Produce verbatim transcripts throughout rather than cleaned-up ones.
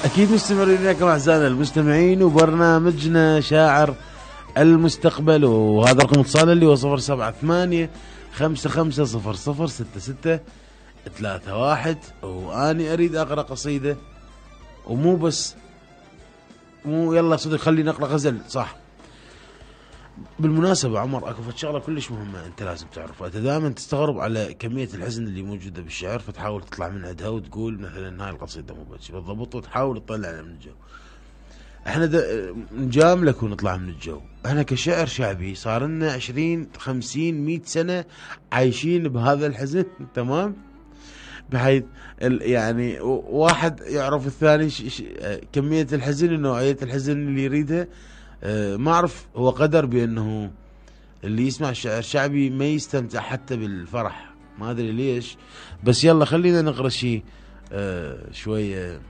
أكيد مستمرين لكم أعزائنا المستمعين وبرنامجنا شاعر المستقبل، وهذا رقم اتصال اللي هو صفر سبعة ثمانية خمسة خمسة صفر صفر ستة ستة ثلاثة واحد. وأني أريد أقرأ قصيدة، ومو بس مو يلا صدق خليني أقرأ غزل صح. بالمناسبة عمر أكو شغلة كلش مهمة أنت لازم تعرفها. أنت دائما تستغرب على كمية الحزن اللي موجودة بالشعر، فتحاول تطلع من عندها وتقول مثلا هاي القصيدة مو بس بالضبط، وتحاول تطلع من الجو. احنا نجاملك ونطلع من الجو. احنا كشعر شعبي صار لنا عشرين خمسين مئة سنة عايشين بهذا الحزن، تمام؟ بحيث يعني واحد يعرف الثاني ش ش كمية الحزن ونوعية الحزن اللي يريدها. اه ما اعرف، هو قدر بانه اللي يسمع الشعر الشعبي ما يستمتع حتى بالفرح، ما ادري ليش. بس يلا خلينا نقرا شيء اه شوية.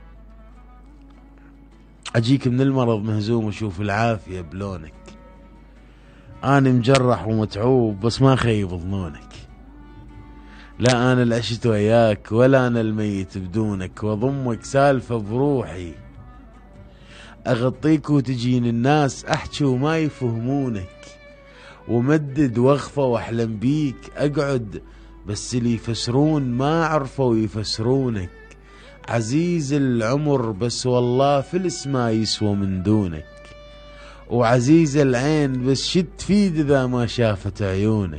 أجيك من المرض مهزوم وشوف العافية بلونك، أنا مجرح ومتعوب بس ما خيب ظنونك. لا أنا العشت وياك ولا أنا الميت بدونك، وضمك سالفة بروحي أغطيك وتجين الناس أحكي وما يفهمونك، ومدد وغفة وأحلم بيك أقعد بس اللي يفسرون ما عرفوا يفسرونك. عزيز العمر بس والله فلس ما يسوى من دونك، وعزيز العين بس شد تفيد إذا ما شافت عيونك.